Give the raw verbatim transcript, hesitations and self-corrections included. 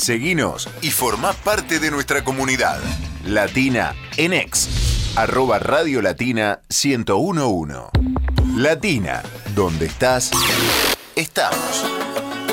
Seguinos y formá parte de nuestra comunidad. Latina en X, arroba Radio Latina ciento uno punto uno. Latina, donde estás, estamos.